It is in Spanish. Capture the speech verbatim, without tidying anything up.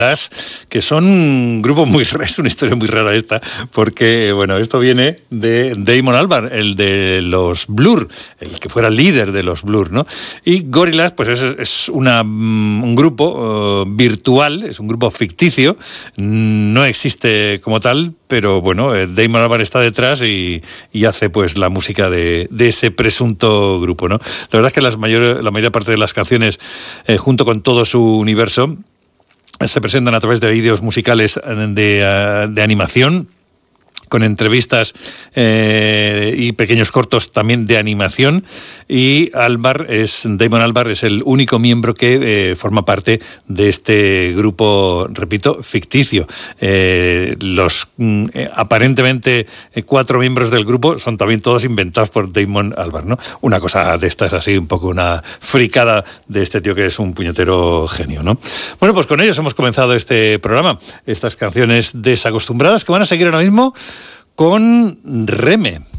que son un grupo muy raro, es una historia muy rara esta, porque bueno, esto viene de Damon Albarn, el de los Blur, el que fuera líder de los Blur, ¿no? Y Gorillaz, pues es, es una, un grupo uh, virtual, es un grupo ficticio, no existe como tal, pero bueno, Damon Albarn está detrás y, y hace pues la música de, de ese presunto grupo, ¿no? La verdad es que las mayor, la mayor parte de las canciones, eh, junto con todo su universo, se presentan a través de vídeos musicales de, de animación, con entrevistas eh, y pequeños cortos también de animación. Y Albarn es, Damon Albarn es el único miembro que eh, forma parte de este grupo, repito, ficticio. Eh, los mm, eh, aparentemente eh, cuatro miembros del grupo son también todos inventados por Damon Albarn, ¿no? Una cosa de estas así, un poco una fricada de este tío que es un puñetero genio, ¿no? Bueno, pues con ellos hemos comenzado este programa, estas canciones desacostumbradas que van a seguir ahora mismo con Reme.